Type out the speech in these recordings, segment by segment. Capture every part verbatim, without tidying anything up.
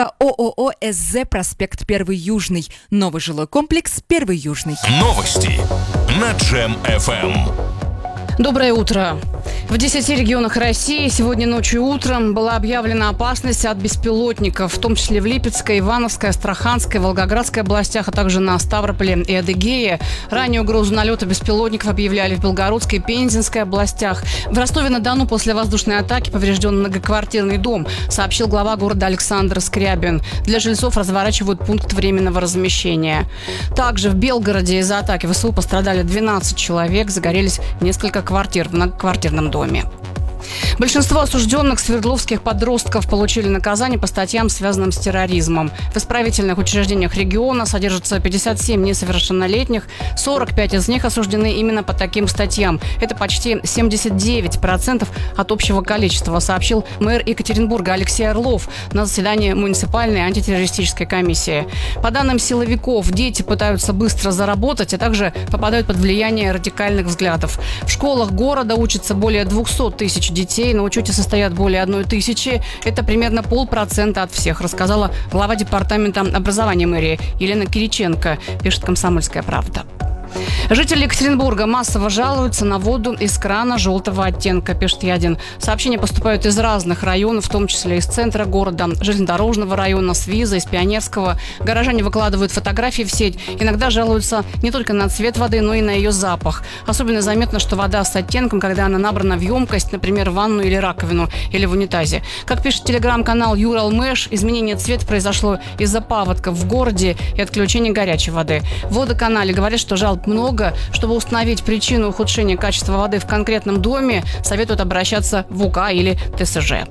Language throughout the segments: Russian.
ООО СЗ «Проспект Первый Южный». Новый жилой комплекс «Первый Южный». Новости на Джем эф эм. Доброе утро. В десяти регионах России сегодня ночью и утром была объявлена опасность от беспилотников, в том числе в Липецкой, Ивановской, Астраханской, Волгоградской областях, а также на Ставрополе и Адыгее. Ранее угрозу налета беспилотников объявляли в Белгородской и Пензенской областях. В Ростове-на-Дону после воздушной атаки поврежден многоквартирный дом, сообщил глава города Александр Скрябин. Для жильцов разворачивают пункт временного размещения. Также в Белгороде из-за атаки ВСУ пострадали двенадцать человек, загорелись несколько квартир в многоквартирном доме. Большинство осужденных свердловских подростков получили наказание по статьям, связанным с терроризмом. В исправительных учреждениях региона содержатся пятьдесят семь несовершеннолетних, сорок пять из них осуждены именно по таким статьям. Это почти семьдесят девять процентов от общего количества, сообщил мэр Екатеринбурга Алексей Орлов на заседании муниципальной антитеррористической комиссии. По данным силовиков, дети пытаются быстро заработать, а также попадают под влияние радикальных взглядов. В школах города учатся более двухсот тысяч детей, на учете состоят более одной тысячи. Это примерно полпроцента от всех, рассказала глава департамента образования мэрии Елена Кириченко, пишет «Комсомольская правда». Жители Екатеринбурга массово жалуются на воду из крана желтого оттенка, пишет Ядин. Сообщения поступают из разных районов, в том числе из центра города, железнодорожного района, с Виза, из Пионерского. Горожане выкладывают фотографии в сеть. Иногда жалуются не только на цвет воды, но и на ее запах. Особенно заметно, что вода с оттенком, когда она набрана в емкость, например, в ванну или раковину, или в унитазе. Как пишет телеграм-канал Юралмэш, изменение цвета произошло из-за паводков в городе и отключения горячей воды. В водоканале говорят, что жалоб много. Чтобы установить причину ухудшения качества воды в конкретном доме, советуют обращаться в УК или ТСЖ.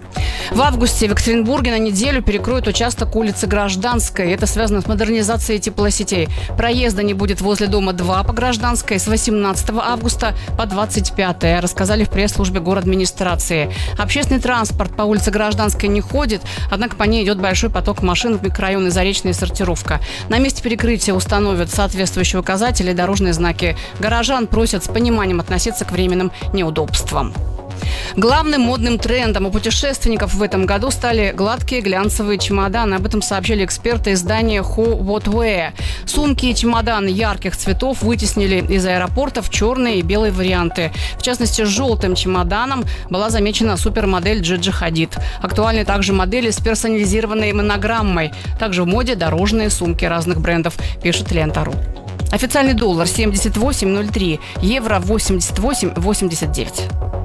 В августе в Екатеринбурге на неделю перекроют участок улицы Гражданской. Это связано с модернизацией теплосетей. Проезда не будет возле дома два по Гражданской с восемнадцатого августа по двадцать пятое, рассказали в пресс-службе городадминистрации. Общественный транспорт по улице Гражданской не ходит, однако по ней идет большой поток машин в микрорайоны Заречная и Сортировка. На месте перекрытия установят соответствующие указатели и дорожные знаки. Горожан просят с пониманием относиться к временным неудобствам. Главным модным трендом у путешественников в этом году стали гладкие глянцевые чемоданы. Об этом сообщили эксперты издания Who What Wear. Сумки и чемоданы ярких цветов вытеснили из аэропортов черные и белые варианты. В частности, с желтым чемоданом была замечена супермодель Джиджи Хадид. Актуальны также модели с персонализированной монограммой. Также в моде дорожные сумки разных брендов, пишет Лента.ру. Официальный доллар семьдесят восемь ноль три, евро восемьдесят восемь восемьдесят девять.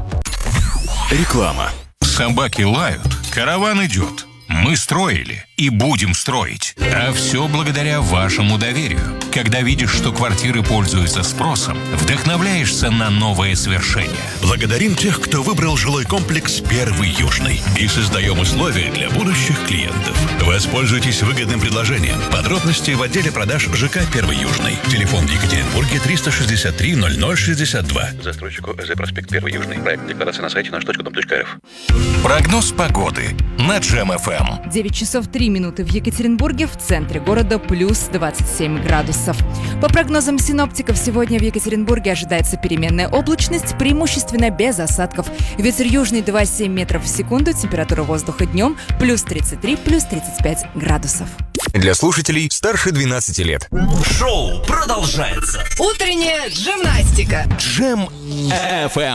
Реклама. Собаки лают, караван идет. Мы строили и будем строить. А все благодаря вашему доверию. Когда видишь, что квартиры пользуются спросом, вдохновляешься на новые свершения. Благодарим тех, кто выбрал жилой комплекс «Первый Южный». И создаем условия для будущих клиентов. Воспользуйтесь выгодным предложением. Подробности в отделе продаж ЖК «Первый Южный». Телефон в Екатеринбурге триста шестьдесят три ноль ноль шестьдесят два. Застройщику ЭЗ «Проспект Первый Южный». Проект декларации на сайте наш точка дом точка рф. Прогноз погоды на Джем эф эм. девять часов три минуты в Екатеринбурге, в центре города плюс двадцать семь градусов. По прогнозам синоптиков, сегодня в Екатеринбурге ожидается переменная облачность, преимущественно без осадков. Ветер южный двадцать семь метров в секунду, температура воздуха днем плюс тридцать три, плюс тридцать пять градусов. Для слушателей старше двенадцати лет. Шоу продолжается. Утренняя гимнастика. Джем эф эм.